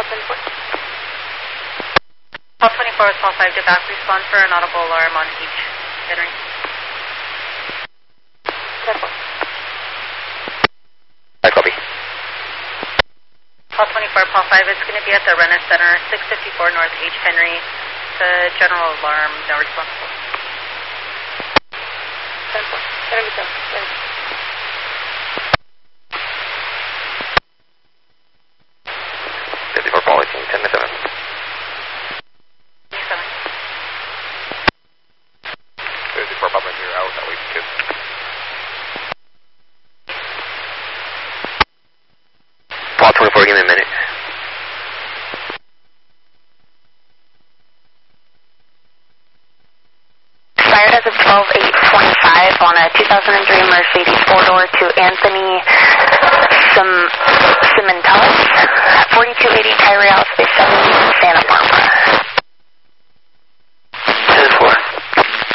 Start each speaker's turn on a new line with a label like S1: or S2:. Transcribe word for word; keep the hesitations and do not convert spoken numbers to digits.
S1: Paul twenty-four.
S2: Paul twenty-four with Paul five to back respond for an audible alarm on H Henry.
S1: ten four.
S3: I copy.
S2: Paul twenty-four, Paul five is going to be at the Rennes Center, six fifty-four North H Henry. The general alarm, no responsible.
S1: ten four. Henry seven.
S3: fifty-four Paul eighteen, ten to seven.
S2: seven.
S3: fifty-four Papa zero out, that way kids. Paul twenty-four, give me a minute.
S4: Fired as of twelve eight twenty-five on a two thousand three Mercedes four-door to Anthony Sim Simentas at forty-two eighty Tyrell Space seven, Santa